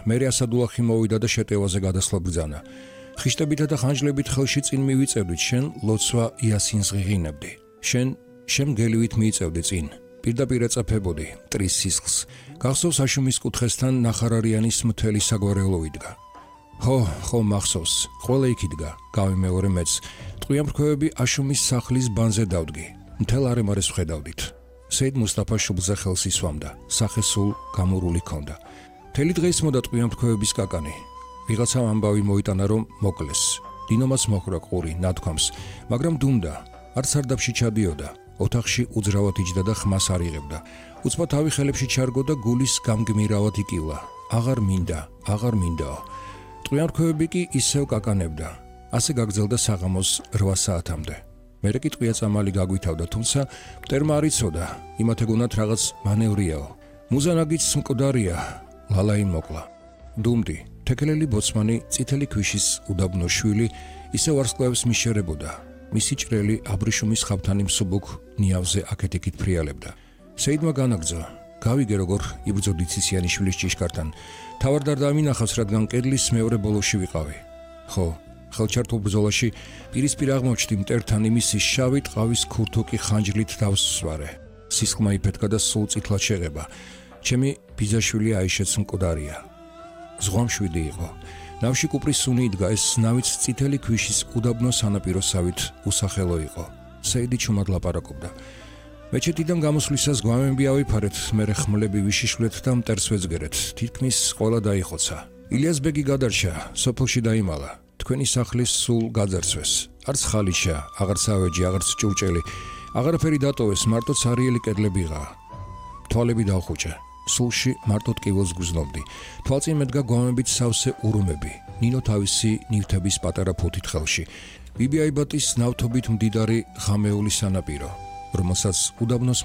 მერე ასადულახი მოვიდა და შეტევაზე გადასვლა ბრძანა. ხიშტებითა და ხანჯლებით ხელში წინ მივიწევდით, შენ ლოცვა იასინს ღიღინებდი. შენ გელივით მიიწევდი წინ. პირდაპირ ეწაფებოდი მტრის სისხლს. გახსოვს აშუმის კუთხესთან ნახარარიანის მთელი საგვარეულო იდგა. ხო მახსოვს, ყველა იქ იდგა, გავიმეორე მეც. ტყვიამფრქვევები აშუმის სახლის ბანზე დავდგი. მთელ არემარეს ვხედავდით. სეიდ მუსტაფა შუბლზე ხელს ისვამდა, სახე სულ გამურული ქონდა. მთელი დღე ისმოდა ტყვიამფრქვევების კაკანი. ვიღაცამ ამბავი მოიტანა, რომ მოკლეს. დინომაც მოხრა ყური, ნათქვამს, მაგრამ დუმდა, არც სარდაფში ჩადიოდა. ოთახში უძრავად იჯდა და ხმას არ იღებდა. უცბა თავი ხელებში ჩარგო და გულის გამგმირავად იკილა. აღარ მინდაო. ტყვიამფრქვევები კი ისევ კაკანებდა. ასე გაგრძელდა საღამოს 8 საათამდე. მერე კი ტყვია-წამალი გაგვითავდა, თუმცა მტერმა არ იცოდა, იმათეგონათ რაღაც მანევრიაო. მუზანაგიც მკვდარია, ლალაი მოკლა. დუმდი, თეკელელი ბოცმანი, წითელი ქვიშის უდაბნო შვილი, ისევ ვარსკვლავებს მიშერებოდა. მისი ჭრელი აბრიშუმის ხავთანი მსუბუქ ნიავზე აქეთ-იქით ფრიალებდა. სეიდმა განაგრძო, გავიგე როგორ იბრძოდი ცისიანიშვილის ჭიშკართან. თავად არ დამინახავს, რადგან კედლის მეორე ბოლოში ვიყავი. ხო, ხელჩართულ ბრძოლაში პირისპირ აღმოჩნდი მტერთან იმისი შავი ტყავის ქურთუკი ხანჯლით დავსვარე. სისხლმა იფეთქა და სულ წითლად შეღება. ჩემი ბიძაშვილი აიშეც მკვდარია. ზღვამშვიდი იყო. ნავში კუპრის სუნი იდგა, ეს ნავიც წითელი ქვიშის უდაბნო სანაპიროსავით უსახელო იყო. სეიდი ჩუმად ლაპარაკობდა. მეჩეთიდან გამოსვლისას გვამები ავიფარეთ, მერე ხმლები ვიშიშვლეთ და მტერს ვეძგერეთ. თითქმის ყველა დაიხოცა. ილიას ბეგი გადარჩა, სოფელში დაიმალა. თქვენი სახლის სულ გაძარცვეს. არც ხალიჩა, აღარც ავეჯი, აღარც ჭურჭელი. აღარაფერი დატოვეს, მარტო ცარიელი კედლებიღა. თვალები დავხუჭა. სულში მარტო ტკივილს გრძნობდი. თვალწინ მედგა გვამებით სავსე ურუმები. ნინო თავისი ნივთების პატარა ფუთით ხელში. ბიბი აიბატის ნავთობით მდიდარი ღამეული სანაპირო, რომელსაც უდაბნოს